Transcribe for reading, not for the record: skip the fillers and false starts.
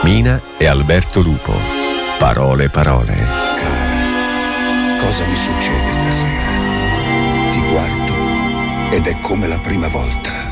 Mina e Alberto Lupo. Parole. Cara, cosa mi succede stasera? Ti guardo ed è come la prima volta.